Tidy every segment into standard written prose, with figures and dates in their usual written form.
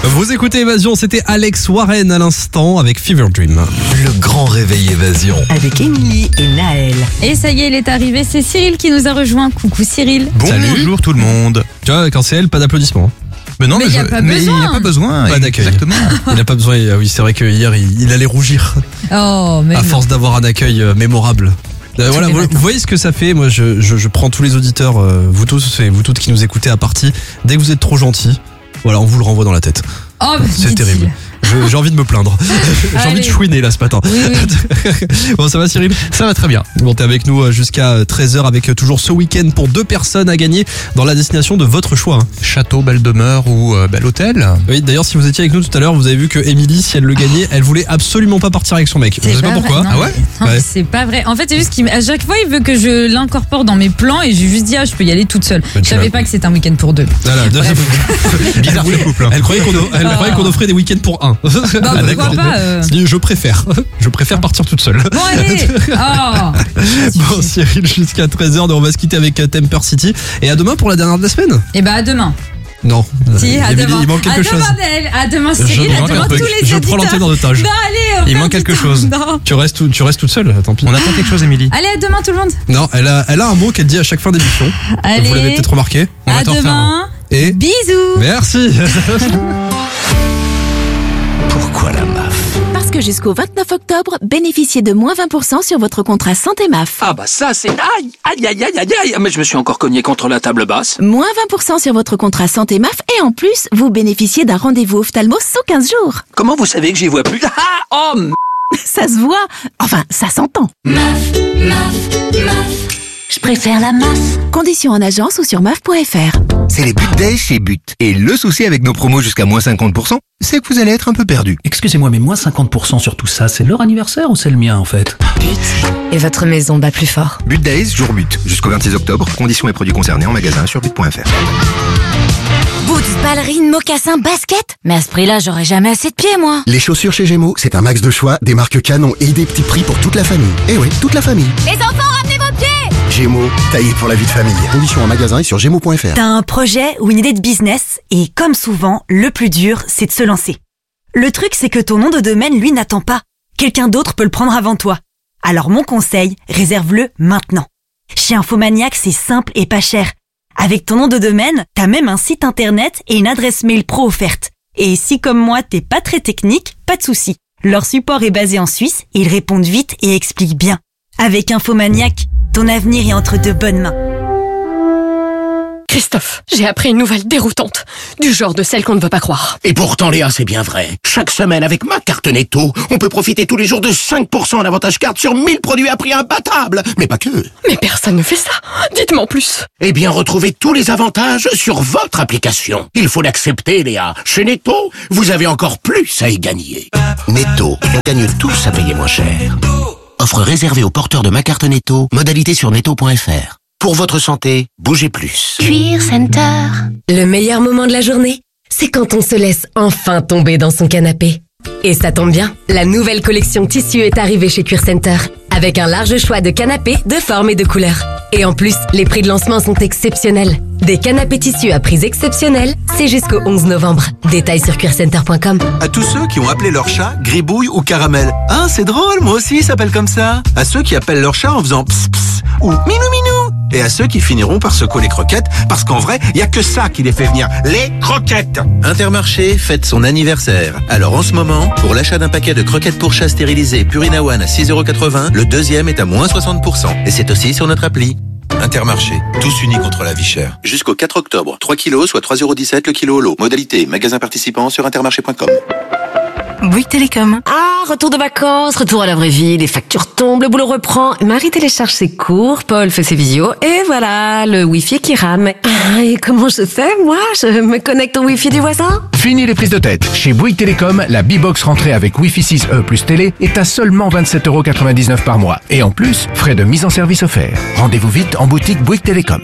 Vous écoutez Évasion, c'était Alex Warren à l'instant avec Fever Dream. Le grand réveil Évasion. Avec Émilie et Naël. Et ça y est, il est arrivé, c'est Cyril qui nous a rejoint. Coucou Cyril. Bonjour tout le monde. Tu vois, quand c'est elle, pas d'applaudissements. Mais non, Mais il n'y a pas il n'y besoin. a pas besoin. Pas d'accueil. Exactement. Il n'a pas besoin, oui, c'est vrai que hier, il allait rougir Oh, mais à non. force d'avoir un accueil mémorable. Voilà, les vous matins. voyez ce que ça fait. Moi, je prends tous les auditeurs, vous tous et vous toutes qui nous écoutez à partie. Dès que vous êtes trop gentils, voilà, on vous le renvoie dans la tête. Oh, bah, C'est dit-il. terrible. J'ai envie de me plaindre. J'ai envie de Allez. chouiner là ce matin. Oui, oui. Bon, ça va Cyril? Ça va très bien. Bon, t'es avec nous jusqu'à 13h avec toujours ce week-end pour 2 personnes à gagner dans la destination de votre choix. Hein. Château, belle demeure ou bel hôtel. Oui, d'ailleurs, si vous étiez avec nous tout à l'heure, vous avez vu que Émilie, si elle le gagnait, elle voulait absolument pas partir avec son mec. Je C'est sais pas pourquoi. vrai. Non, Ah ouais mais- non, Ouais. mais c'est pas vrai. En fait, c'est juste qu'à chaque fois, il veut que je l'incorpore dans mes plans et j'ai juste dit, je peux y aller toute seule. Mais Je tu savais l'as- pas que c'était un week-end pour 2. Voilà. Bizarre ce couple. hein. Elle croyait qu'on offrait des week-ends pour un. Bah, pourquoi pas Elle dit, je préfère. Je préfère partir toute seule. Bon, allez. Oh. Bon, Cyril, jusqu'à 13h, on va se quitter avec Temper City. Et à demain pour la dernière de la semaine? Et bah, à demain. Non. Si, à Émilie, demain. il manque quelque à chose. demain, Naël. À demain, Cyril. À manque demain, un tous truc. les Je auditeurs. prends l'antenne en otage. Non, allez. Il pas manque plus quelque tard. chose. Non. Tu restes toute seule, tant pis. On attend quelque chose, Émilie. Allez, à demain, tout le monde. Non, elle a un mot qu'elle dit à chaque fin d'émission. Allez. Vous l'avez peut-être remarqué. On va À t'en faire demain. Et Bisous. merci. Pourquoi la MAF? Parce que jusqu'au 29 octobre, bénéficiez de moins 20% sur votre contrat santé MAF. Ah bah ça c'est... Aïe, aïe, aïe, aïe, aïe, aïe. Mais je me suis encore cogné contre la table basse. Moins 20% sur votre contrat santé MAF et en plus, vous bénéficiez d'un rendez-vous ophtalmo sous 15 jours. Comment vous savez que j'y vois plus? Ah, oh, Ça se voit. Enfin, ça s'entend. Je préfère la MAF. Conditions en agence ou sur MAF.fr. C'est les But Days chez But. Et le souci avec nos promos jusqu'à moins 50%, c'est que vous allez être un peu perdu. Excusez-moi, mais moins 50% sur tout ça, c'est leur anniversaire ou c'est le mien en fait? Et votre maison bat plus fort. But Days, jour but. Jusqu'au 26 octobre, conditions et produits concernés en magasin sur but.fr. Boots, ballerines, mocassins, baskets. Mais à ce prix-là, j'aurais jamais assez de pieds, moi. Les chaussures chez Gémeaux, c'est un max de choix, des marques canon et des petits prix pour toute la famille. Eh oui, toute la famille. Les enfants, ramenez vos pieds. Gémeaux, taillé pour la vie de famille. Conditions en magasin et sur gémeaux.fr. T'as un projet ou une idée de business et comme souvent, le plus dur, c'est de se lancer. Le truc, c'est que ton nom de domaine, lui, n'attend pas. Quelqu'un d'autre peut le prendre avant toi. Alors mon conseil, réserve-le maintenant. Chez Infomaniac, c'est simple et pas cher. Avec ton nom de domaine, t'as même un site internet et une adresse mail pro offerte. Et si comme moi, t'es pas très technique, pas de souci. Leur support est basé en Suisse et ils répondent vite et expliquent bien. Avec Infomaniac, ton avenir est entre de bonnes mains. Christophe, j'ai appris une nouvelle déroutante, du genre de celle qu'on ne veut pas croire. Et pourtant Léa, c'est bien vrai. Chaque semaine avec ma carte Netto, on peut profiter tous les jours de 5% d'avantage carte sur 1000 produits à prix imbattable. Mais pas que. Mais personne ne fait ça. Dites-moi en plus. Eh bien, retrouvez tous les avantages sur votre application. Il faut l'accepter, Léa. Chez Netto, vous avez encore plus à y gagner. Netto, on gagne tous à payer moins cher. Offre réservée aux porteurs de ma carte Netto. Modalité sur netto.fr. Pour votre santé, bougez plus. Cuir Center. Le meilleur moment de la journée, c'est quand on se laisse enfin tomber dans son canapé. Et ça tombe bien, la nouvelle collection tissu est arrivée chez Cuir Center, avec un large choix de canapés de formes et de couleurs. Et en plus, les prix de lancement sont exceptionnels. Des canapés tissus à prix exceptionnels, c'est jusqu'au 11 novembre. Détails sur cuircenter.com. À tous ceux qui ont appelé leur chat Gribouille ou Caramel. Ah, c'est drôle, moi aussi, il s'appelle comme ça. À ceux qui appellent leur chat en faisant pss pss ou minou minou. Et à ceux qui finiront par secouer les croquettes, parce qu'en vrai, il y a que ça qui les fait venir. Les croquettes. Intermarché fête son anniversaire. Alors en ce moment, pour l'achat d'un paquet de croquettes pour chat stérilisées Purina One à 6,80 €, le deuxième est à moins 60%. Et c'est aussi sur notre appli. Intermarché, tous unis contre la vie chère. Jusqu'au 4 octobre, 3 kilos, soit 3,17 € le kilo au lot. Modalité, magasin participant sur intermarché.com. Bouygues Télécom. Ah, retour de vacances, retour à la vraie vie, les factures tombent, le boulot reprend, Marie télécharge ses cours, Paul fait ses visios, et voilà, le Wi-Fi qui rame. Ah, et comment je fais, moi? Je me connecte au Wi-Fi du voisin? Fini les prises de tête. Chez Bouygues Télécom, la B-Box rentrée avec Wi-Fi 6E plus télé est à seulement 27,99 € par mois. Et en plus, frais de mise en service offerts. Rendez-vous vite en boutique Bouygues Télécom.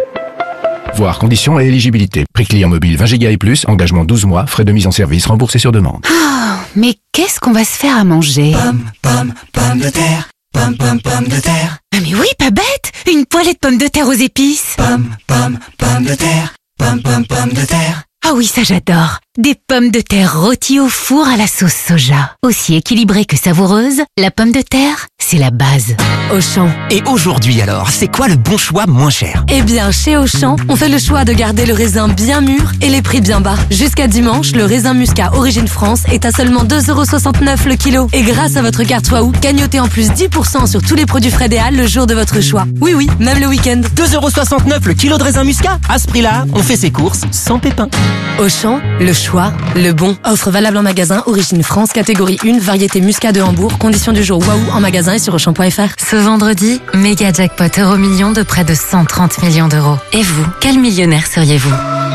Voir conditions et éligibilité. Prix client mobile 20 Go et plus, engagement 12 mois, frais de mise en service remboursés sur demande. Mais qu'est-ce qu'on va se faire à manger? Pomme de terre. Pomme de terre. Ah mais oui, pas bête. Une poêlée de pommes de terre aux épices. Pomme de terre. Pomme de terre. Ah oui, ça j'adore. Des pommes de terre rôties au four à la sauce soja. Aussi équilibrée que savoureuse, la pomme de terre, c'est la base. Auchan. Et aujourd'hui alors, c'est quoi le bon choix moins cher? Eh bien, chez Auchan, on fait le choix de garder le raisin bien mûr et les prix bien bas. Jusqu'à dimanche, le raisin muscat Origine France est à seulement 2,69€ le kilo. Et grâce à votre carte Waouh, gagnotez en plus 10% sur tous les produits frais des Halles le jour de votre choix. Oui, oui, même le week-end. 2,69€ le kilo de raisin muscat. À ce prix-là, on fait ses courses sans pépin. Auchan, le choix, le bon. Offre valable en magasin, Origine France, catégorie 1, variété muscat de Hambourg. Conditions du jour Waouh en magasin et sur Auchan.fr. Ce vendredi, méga jackpot euro-million de près de 130 millions d'euros. Et vous, quel millionnaire seriez-vous?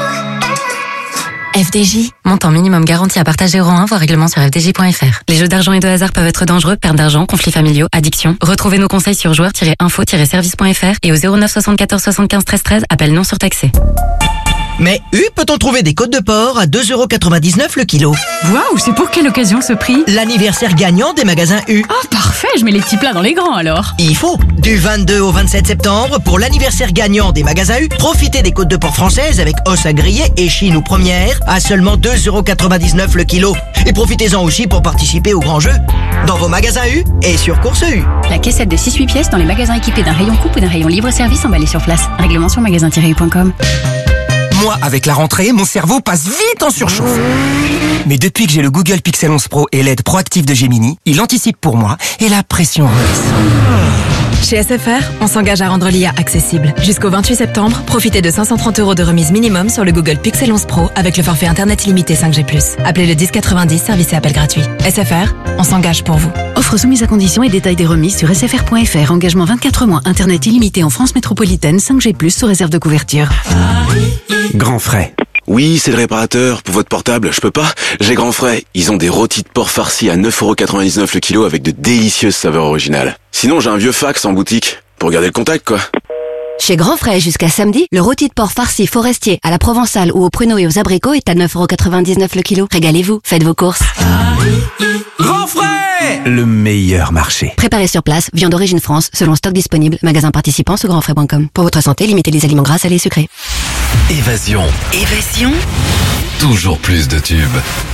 FDJ. Montant minimum garanti à partager euro 1, voire règlement sur fdj.fr. Les jeux d'argent et de hasard peuvent être dangereux, perte d'argent, conflits familiaux, addiction. Retrouvez nos conseils sur joueurs-info-service.fr et au 09 74 75 13 13, appel non surtaxé. Mais peut-on trouver des côtes de porc à 2,99€ le kilo? Waouh, c'est pour quelle occasion ce prix? L'anniversaire gagnant des magasins U. Oh, parfait, je mets les petits plats dans les grands alors. Il faut. Du 22 au 27 septembre, pour l'anniversaire gagnant des magasins U, profitez des côtes de porc françaises avec os à griller, échine ou première à seulement 2,99€ le kilo. Et profitez-en aussi pour participer au grand jeu dans vos magasins U et sur Course U. La caissette de 6-8 pièces dans les magasins équipés d'un rayon coupe ou d'un rayon libre-service emballé sur place. Règlement sur magasin-u.com. Moi, avec la rentrée, mon cerveau passe vite en surchauffe. Mais depuis que j'ai le Google Pixel 11 Pro et l'aide proactive de Gemini, il anticipe pour moi et la pression redescend. Chez SFR, on s'engage à rendre l'IA accessible. Jusqu'au 28 septembre, profitez de 530€ de remise minimum sur le Google Pixel 11 Pro avec le forfait internet illimité 5G+. Appelez le 1090, service et appel gratuit. SFR, on s'engage pour vous. Offre soumise à conditions et détails des remises sur sfr.fr. Engagement 24 mois, internet illimité en France métropolitaine, 5G+, sous réserve de couverture. Grand Frais. Oui, c'est le réparateur. Pour votre portable, je peux pas. J'ai Grand Frais. Ils ont des rôtis de porc farcis à 9,99€ le kilo avec de délicieuses saveurs originales. Sinon, j'ai un vieux fax en boutique. Pour garder le contact, quoi. Chez Grand Frais, jusqu'à samedi, le rôti de porc farci forestier à la provençale ou aux pruneaux et aux abricots est à 9,99€ le kilo. Régalez-vous, faites vos courses. Grand Frais, le meilleur marché. Préparé sur place, viande Origine France, selon stock disponible, magasin participant sur grandfrais.com. Pour votre santé, limitez les aliments gras, salés et sucrés. Évasion. Évasion. Toujours plus de tubes.